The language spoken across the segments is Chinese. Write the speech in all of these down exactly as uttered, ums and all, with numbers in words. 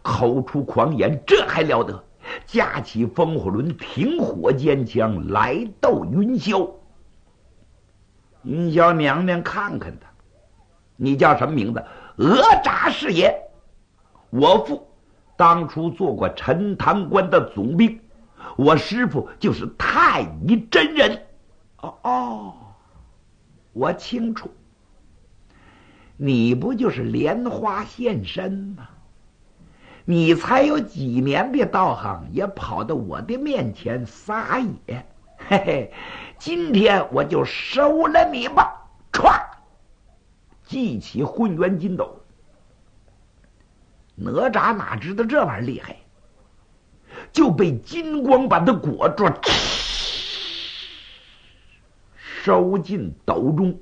口出狂言，这还了得！架起风火轮，挺火尖枪，来斗云霄。云霄娘娘看看他，你叫什么名字？哪吒是也。我父当初做过陈塘关的总兵，我师父就是太乙真人。哦哦，我清楚，你不就是莲花现身吗？你才有几年的道行，也跑到我的面前撒野，嘿嘿！今天我就收了你吧！歘，记起混元金斗。哪吒哪知道这玩意儿厉害，就被金光把他裹住，收进斗中。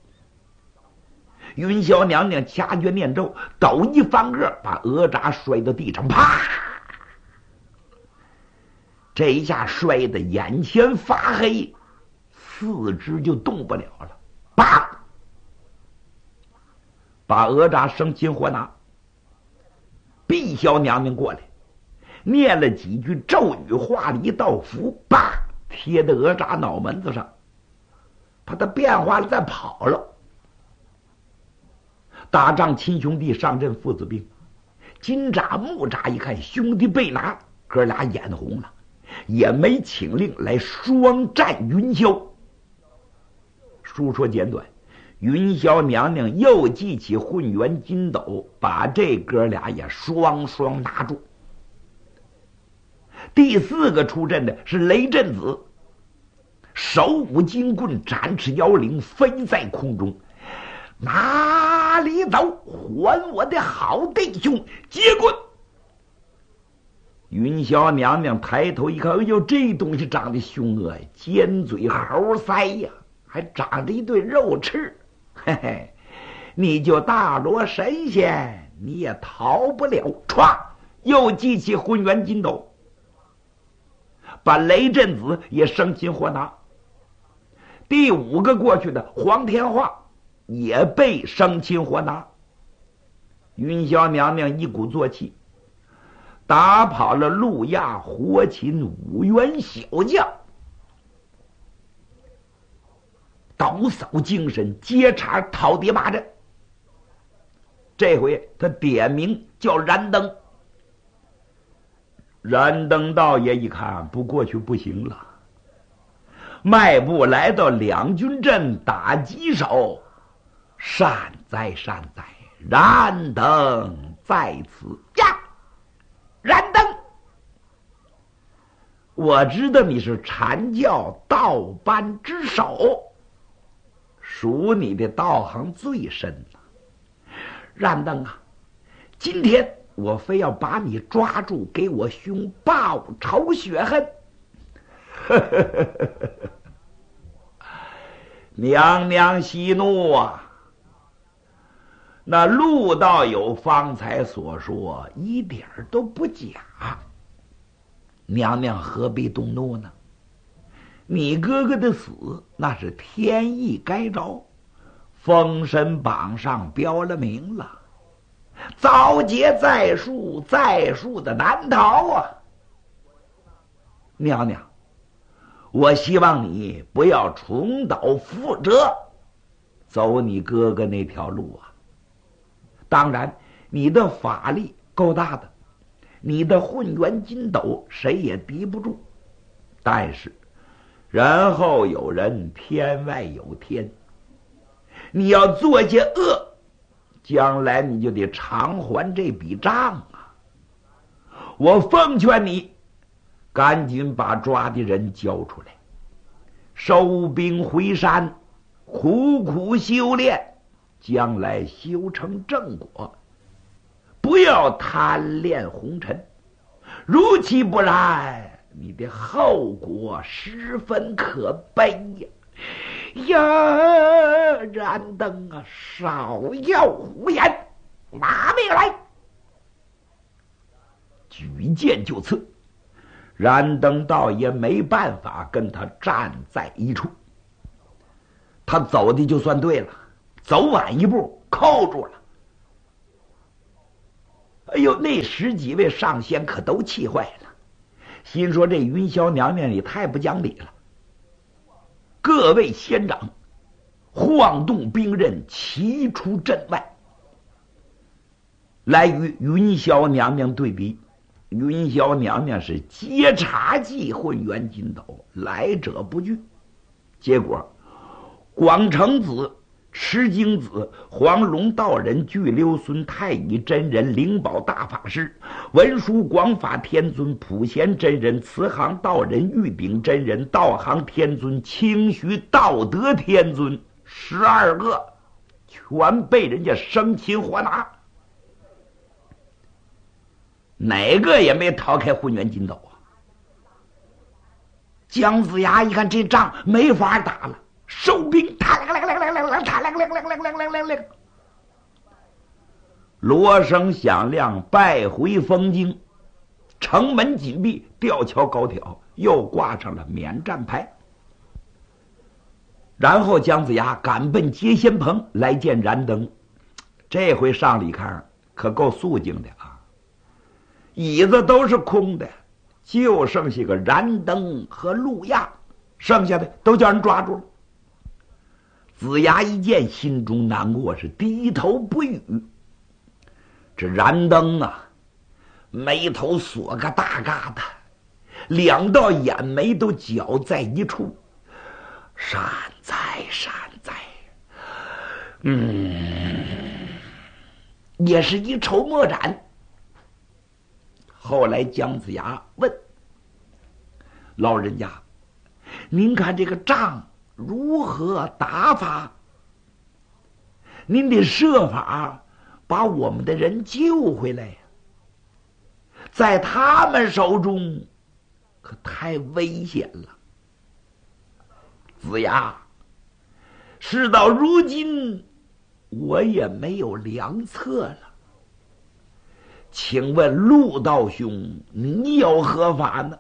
云霄娘娘掐诀念咒，斗一翻个，把哪吒摔到地上，啪！这一下摔得眼前发黑，四肢就动不了了。啪！把哪吒生擒活拿。碧霄娘娘过来，念了几句咒语，画了一道符，啪，贴在哪吒脑门子上，把他变化了，再跑了。打仗亲兄弟上阵父子兵，金吒木吒一看兄弟被拿，哥俩眼红了，也没请令来双战云霄。书说简短，云霄娘娘又记起混元金斗，把这哥俩也双双拿住。第四个出阵的是雷震子，手舞金棍，展翅摇铃，飞在空中。哪里走？还我的好弟兄！接棍！云霄娘娘抬头一看，哎呦，这东西长得凶恶呀，尖嘴猴腮呀，还长着一对肉翅。嘿嘿，你就大罗神仙，你也逃不了。歘，又记起混元金斗，把雷震子也生擒活拿。第五个过去的黄天化也被生擒活拿。云霄娘娘一鼓作气，打跑了路亚、活擒五员小将，抖擞精神，接茬讨敌骂阵。这回他点名叫燃灯。燃灯道爷一看不过去不行了，迈步来到两军阵打几手。善哉善哉，燃灯在此呀！燃灯，我知道你是阐教道班之首，属你的道行最深了。燃灯啊，今天我非要把你抓住，给我兄报仇雪恨。娘娘息怒啊！那陆道友方才所说一点都不假，娘娘何必动怒呢？你哥哥的死那是天意该着，封神榜上标了名了，遭劫在树，在树的难逃啊！娘娘，我希望你不要重蹈覆辙，走你哥哥那条路啊！当然，你的法力够大的，你的混元金斗谁也敌不住。但是，人后有人，天外有天。你要做些恶，将来你就得偿还这笔账啊！我奉劝你，赶紧把抓的人交出来，收兵回山，苦苦修炼。将来修成正果，不要贪恋红尘，如其不然，你的后果十分可悲呀！呀，燃灯啊，少要胡言，拿命来！举剑就刺，燃灯道也没办法跟他站在一处，他走的就算对了。走晚一步，扣住了。 哎呦，那十几位上仙可都气坏了，心说这云霄娘娘也太不讲理了。各位仙长晃动兵刃，齐出阵外，来与云霄娘娘对比。云霄娘娘是接茶技混元金斗，来者不拒。结果广成子、持经子、黄龙道人、巨留孙、太乙真人、灵宝大法师、文殊广法天尊、普贤真人、慈航道人、玉鼎真人、道行天尊、清虚道德天尊，十二个全被人家生擒活拿，哪个也没逃开混元金斗啊！姜子牙一看这仗没法打了，收兵，锣声响亮，败回封京，城门紧闭，吊桥高挑，又挂上了免战牌。然后姜子牙赶奔接仙棚来见燃灯，这回上礼炕可够肃静的啊！椅子都是空的，就剩下个燃灯和路亚，剩下的都叫人抓住了。子牙一见，心中难过，是低头不语。这燃灯啊，眉头锁个大疙瘩，两道眼眉都绞在一处，善哉善哉，嗯，也是一筹莫展。后来姜子牙问老人家：“您看这个仗如何打法？您得设法把我们的人救回来呀，在他们手中可太危险了。”子牙，事到如今，我也没有良策了。请问陆道兄，你有何法呢？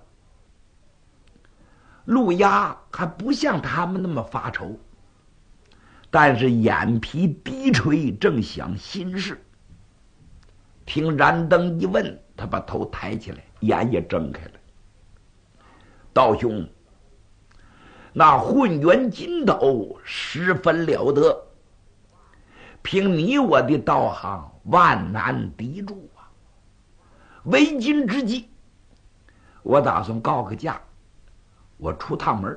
陆压还不像他们那么发愁，但是眼皮低垂，正想心事。听燃灯一问，他把头抬起来，眼也睁开了。道兄，那混元金斗十分了得，凭你我的道行，万难敌住啊！为今之计，我打算告个假，我出趟门，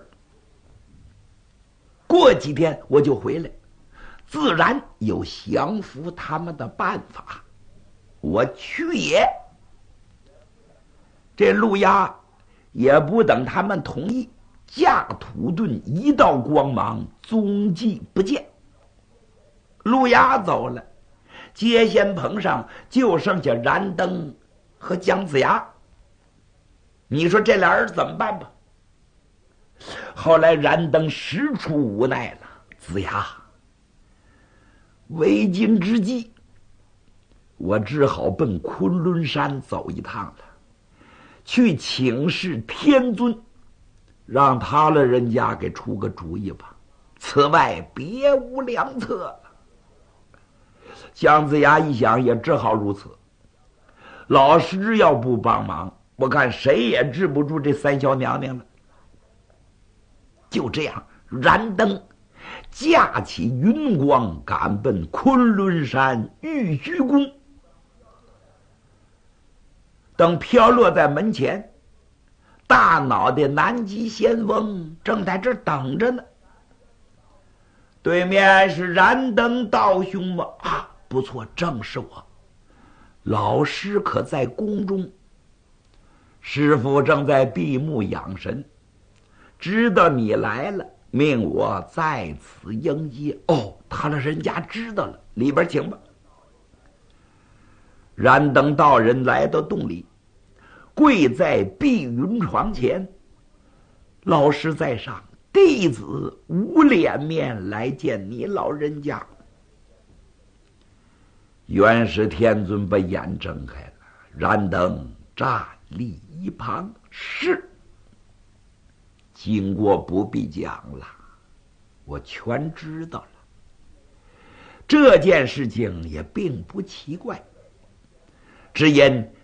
过几天我就回来，自然有降服他们的办法。我去也。这陆压也不等他们同意，驾土遁，一道光芒，踪迹不见。陆压走了，接仙棚上就剩下燃灯和姜子牙。你说这俩人怎么办吧？后来燃灯实出无奈了，子牙，为今之计，我只好奔昆仑山走一趟了，去请示天尊，让他了人家给出个主意吧。此外别无良策了。姜子牙一想，也只好如此。老师要不帮忙，我看谁也治不住这三小娘娘了。就这样，燃灯驾起云光，赶奔昆仑山玉虚宫。等飘落在门前，大脑袋南极仙翁正在这等着呢。对面是燃灯道兄吗？啊，不错，正是我。老师可在宫中？师父正在闭目养神，知道你来了，命我在此迎接。哦，他的人家知道了，里边请吧。燃灯道人来到洞里，跪在碧云床前。老师在上，弟子无脸面来见你老人家。元始天尊把眼睁开了，燃灯站立一旁，是。经过不必讲了，我全知道了。这件事情也并不奇怪， 只因